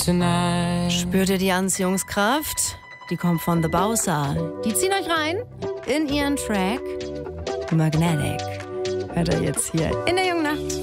tonight. Spürt ihr die Anziehungskraft? Die kommt von The Bowser. Die ziehen euch rein in ihren Track Magnetic. Hört ihr jetzt hier in der Jungen Nacht.